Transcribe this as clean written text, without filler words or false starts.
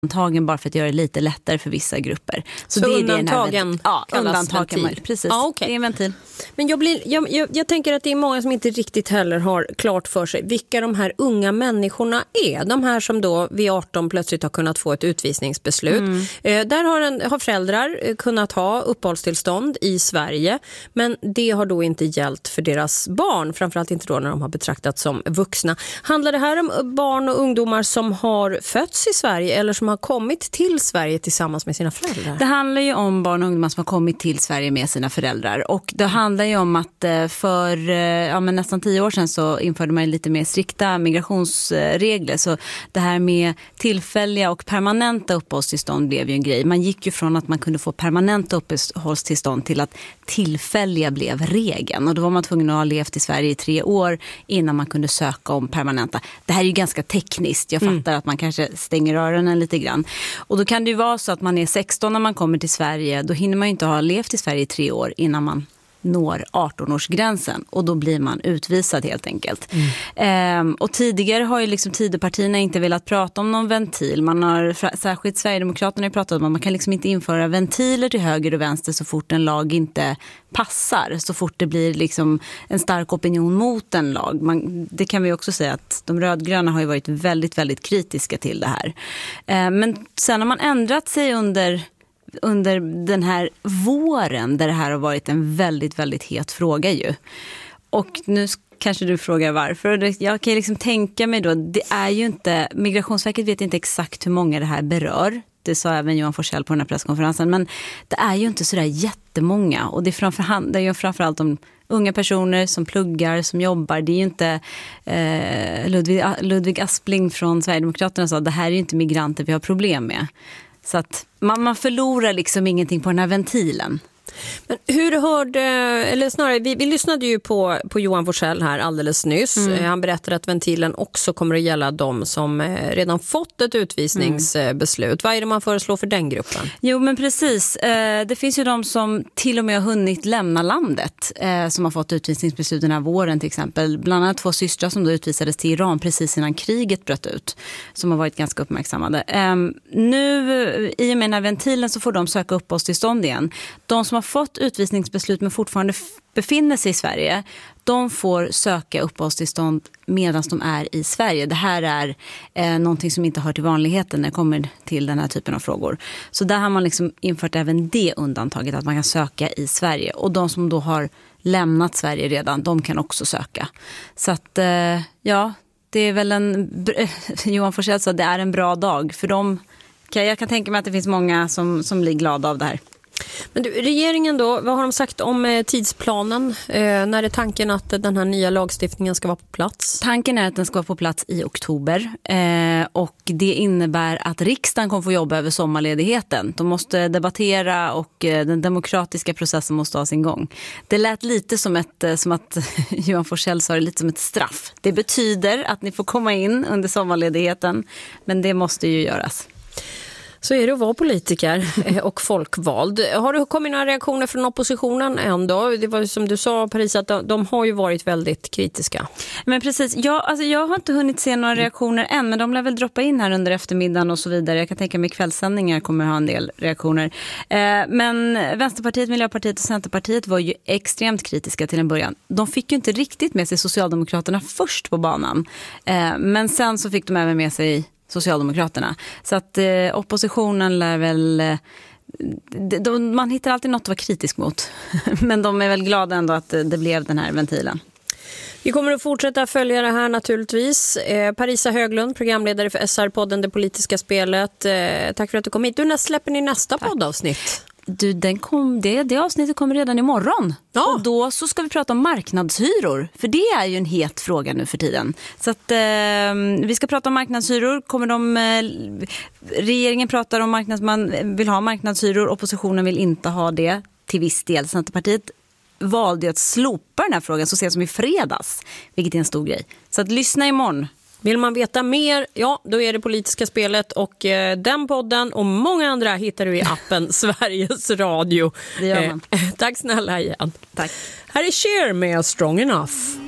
undantagen bara för att göra det lite lättare för vissa grupper. Så det är undantagen? Ja, undantagen. Precis, okay. Det är en ventil. Men jag tänker att det är många som inte riktigt heller har klart för sig vilka de här unga människorna är. De här som då vid 18 plötsligt har kunnat få ett utvisningsbeslut. Där har föräldrar kunnat ha uppehållstillstånd i Sverige, men det har då inte gällt för deras barn, framförallt inte då när de har betraktats som vuxna. Handlar det här om barn och ungdomar som har fötts i Sverige eller som har kommit till Sverige tillsammans med sina föräldrar? Det handlar ju om barn och ungdomar som har kommit till Sverige med sina föräldrar, och det handlar ju om att för nästan 10 år sedan så införde man lite mer strikta migrationsregler, så det här med tillfälliga och permanenta uppehållstillstånd blev ju en grej. Man gick ju från att man kunde få permanenta uppehållstillstånd till att tillfälliga blev regeln, och då var man tvungen att ha levt i Sverige i 3 år innan man kunde söka om permanenta. Det här är ju ganska tekniskt, jag fattar att man kanske stänger öronen lite grann. Och då kan det ju vara så att man är 16 när man kommer till Sverige, då hinner man ju inte ha levt i Sverige i 3 år innan man når 18-årsgränsen, och då blir man utvisad helt enkelt. Och tidigare har ju liksom Tidöpartierna inte velat prata om någon ventil. Man har, särskilt Sverigedemokraterna, har pratat om att man kan liksom inte införa ventiler till höger och vänster så fort en lag inte passar, så fort det blir liksom en stark opinion mot en lag. Det kan vi också säga att de rödgröna har ju varit väldigt, väldigt kritiska till det här. Men sen har man ändrat sig under den här våren, där det här har varit en väldigt, väldigt het fråga ju. Och nu kanske du frågar varför. Jag kan ju liksom tänka mig då, det är ju inte, Migrationsverket vet inte exakt hur många det här berör. Det sa även Johan Forssell på den här presskonferensen. Men det är ju inte sådär jättemånga. Och det är ju framförallt om unga personer som pluggar, som jobbar. Det är ju inte Ludvig Aspling från Sverigedemokraterna sa, det här är ju inte migranter vi har problem med. Så att man förlorar liksom ingenting på den här ventilen. Men hur eller snarare, vi lyssnade ju på Johan Forssell här alldeles nyss. Han berättade att ventilen också kommer att gälla de som redan fått ett utvisningsbeslut. Vad är det man föreslår för den gruppen? Jo, men precis. Det finns ju de som till och med har hunnit lämna landet, som har fått utvisningsbeslut den här våren till exempel. Bland annat 2 systrar som då utvisades till Iran precis innan kriget bröt ut, som har varit ganska uppmärksammade. Nu i och med den här ventilen så får de söka uppehållstillstånd igen. De som har fått utvisningsbeslut men fortfarande befinner sig i Sverige, de får söka uppehållstillstånd medan de är i Sverige. Det här är någonting som inte hör till vanligheten när det kommer till den här typen av frågor. Så där har man liksom infört även det undantaget att man kan söka i Sverige. Och de som då har lämnat Sverige redan, de kan också söka. Så att ja, det är väl Johan Forssell sa, det är en bra dag för dem. Jag kan tänka mig att det finns många som blir glada av det här. Men regeringen då, vad har de sagt om tidsplanen? När är tanken att den här nya lagstiftningen ska vara på plats? Tanken är att den ska vara på plats i oktober. Och det innebär att riksdagen kommer få jobba över sommarledigheten. De måste debattera och den demokratiska processen måste ha sin gång. Det lät lite som att Johan Forssell sa det, lite som ett straff. Det betyder att ni får komma in under sommarledigheten, men det måste ju göras. Så är det att vara politiker och folkvald. Har det kommit några reaktioner från oppositionen ändå? Det var som du sa, Paris, att de har ju varit väldigt kritiska. Men precis, jag har inte hunnit se några reaktioner än, men de lär väl droppa in här under eftermiddagen och så vidare. Jag kan tänka mig kvällssändningar kommer ha en del reaktioner. Men Vänsterpartiet, Miljöpartiet och Centerpartiet var ju extremt kritiska till en början. De fick ju inte riktigt med sig Socialdemokraterna först på banan. Men sen så fick de även med sig Socialdemokraterna. Så att oppositionen lär väl... man hittar alltid något att vara kritisk mot. Men de är väl glada ändå att det blev den här ventilen. Vi kommer att fortsätta följa det här naturligtvis. Parisa Höglund, programledare för SR-podden Det politiska spelet. Tack för att du kom hit. När släpper ni nästa poddavsnitt? Du, det avsnittet kommer redan imorgon. Ja. Och då så ska vi prata om marknadshyror. För det är ju en het fråga nu för tiden. Så att vi ska prata om marknadshyror. Regeringen pratar om man vill ha marknadshyror. Oppositionen vill inte ha det till viss del. Centerpartiet valde att slopa den här frågan så sent som i fredags. Vilket är en stor grej. Så att lyssna imorgon. Vill man veta mer, ja, då är det politiska spelet och den podden och många andra hittar du i appen Sveriges Radio. Det gör man. Tack snälla igen. Tack. Här är Cher med Strong Enough.